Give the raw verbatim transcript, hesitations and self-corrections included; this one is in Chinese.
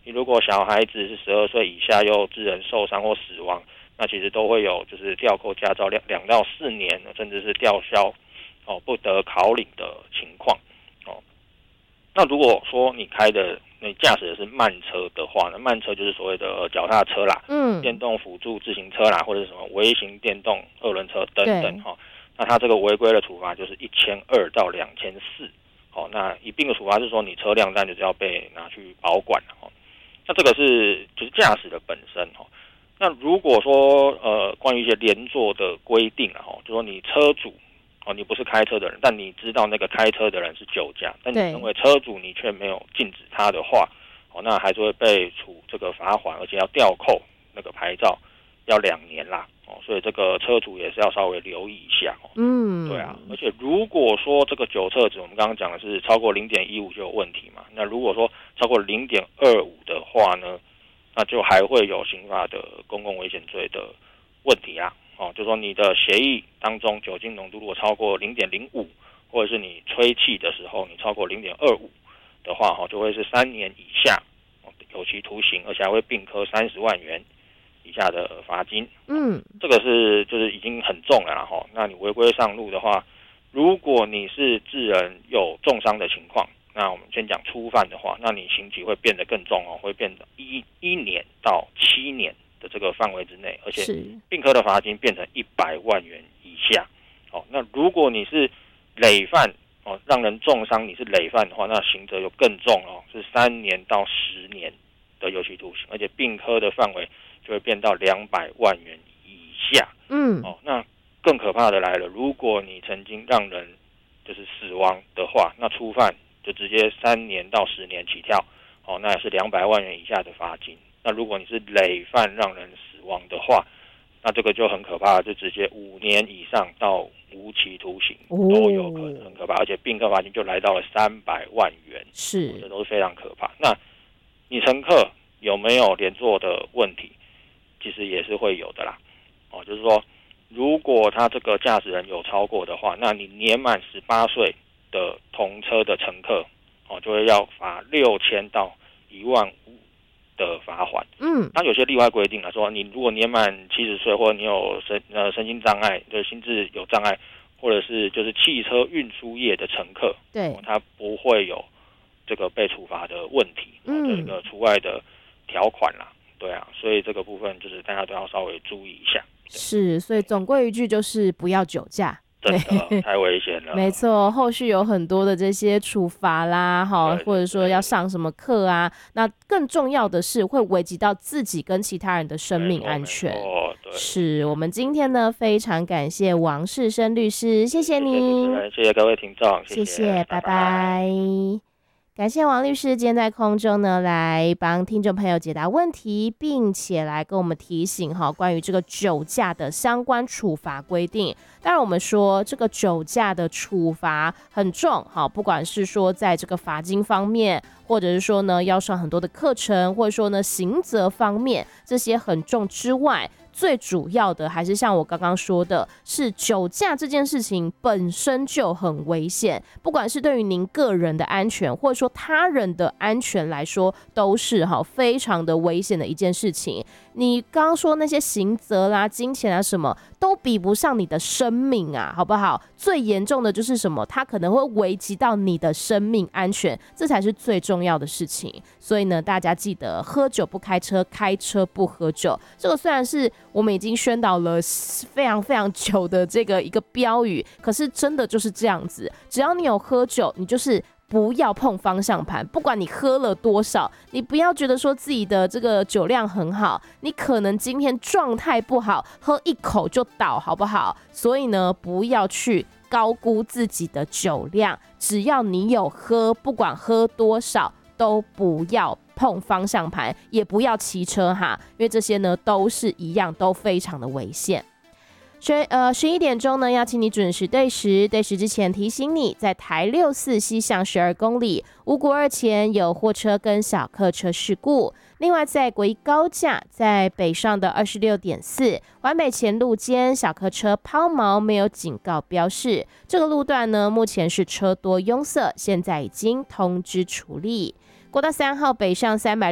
你如果小孩子是十二岁以下又致人受伤或死亡，那其实都会有就是吊扣驾照两两到四年，甚至是吊销哦不得考领的情况哦。那如果说你开的你驾驶的是慢车的话呢，慢车就是所谓的脚踏车啦，嗯，电动辅助自行车啦，或者是什么微型电动二轮车等等哈、哦。那它这个违规的处罚就是一千二到两千四，哦，那一并的处罚是说你车辆但就是要被拿去保管哦。那这个是就是驾驶的本身哈、哦。那如果说呃关于一些连坐的规定啊，哦，就说你车主哦，你不是开车的人，但你知道那个开车的人是酒驾，但你身为车主你却没有禁止他的话，哦，那还是会被处这个罚款，而且要吊扣那个牌照，要两年啦，哦，所以这个车主也是要稍微留意一下哦。嗯，对啊，而且如果说这个酒测值，我们刚刚讲的是超过零点一五就有问题嘛，那如果说超过零点二五的话呢，那就还会有刑法的公共危险罪的问题啦。哦，就说你的协议当中酒精浓度如果超过零点零五，或者是你吹气的时候你超过零点二五的话，哦，就会是三年以下有期徒刑，而且还会并科三十万元以下的罚金。嗯，这个是就是已经很重了啦哈。那你违规上路的话，如果你是致人有重伤的情况，那我们先讲初犯的话，那你刑期会变得更重哦，会变得一一年到七年的这个范围之内，而且并科的罚金变成一百万元以下。哦，那如果你是累犯哦，让人重伤，你是累犯的话，那刑责又更重哦，是三年到十年的有期徒刑，而且并科的范围就会变到两百万元以下。嗯，哦，那更可怕的来了，如果你曾经让人就是死亡的话，那初犯就直接三年到十年起跳，哦，那也是两百万元以下的罚金。那如果你是累犯让人死亡的话，那这个就很可怕，就直接五年以上到无期徒刑都有可能，很可怕，而且并科罚金就来到了三百万元，是，这都是非常可怕。那你乘客有没有连坐的问题？其实也是会有的啦。哦，就是说，如果他这个驾驶人有超过的话，那你年满十八岁的同车的乘客，哦，就会要罚六千到一万五的罚款。嗯，那有些例外规定了，说你如果年满七十岁，或者你有身呃身心障碍，就是心智有障碍，或者是就是汽车运输业的乘客，对，哦，他不会有这个被处罚的问题，嗯，这个除外的条款啦。对啊，所以这个部分就是大家都要稍微注意一下。 是，所以总归一句就是不要酒驾。 真的太危险了。 没错，后续有很多的这些处罚啦，哈，或者说要上什么课啊，那更重要的是会危及到自己跟其他人的生命安全。是，我们今天呢非常感谢王世生律师，谢谢您， 谢谢, 谢谢各位听众， 谢谢，谢谢拜拜。拜拜。感谢王律师今天在空中呢来帮听众朋友解答问题，并且来跟我们提醒哈关于这个酒驾的相关处罚规定。当然我们说这个酒驾的处罚很重，好，不管是说在这个罚金方面，或者是说呢要上很多的课程，或者说呢刑责方面，这些很重之外，最主要的还是像我刚刚说的，是酒驾这件事情本身就很危险，不管是对于您个人的安全，或者说他人的安全来说，都是哈非常的危险的一件事情。你刚刚说那些刑责啦、金钱啊什么，都比不上你的生命啊，好不好？最严重的就是什么？它可能会危及到你的生命安全，这才是最重要的事情。所以呢，大家记得喝酒不开车，开车不喝酒。这个虽然是我们已经宣导了非常非常久的这个一个标语，可是真的就是这样子。只要你有喝酒，你就是不要碰方向盘，不管你喝了多少，你不要觉得说自己的这个酒量很好，你可能今天状态不好，喝一口就倒，好不好？所以呢，不要去高估自己的酒量，只要你有喝，不管喝多少，都不要碰方向盘，也不要骑车哈，因为这些呢都是一样，都非常的危险。十呃十一点钟呢，要请你准时对时，对时之前提醒你，在台六四西向十二公里五股二前有货车跟小客车事故。另外，在国一高架在北上的二十六点四环北前路间，小客车抛锚没有警告标示，这个路段呢目前是车多拥塞，现在已经通知处理。国道三号北上三百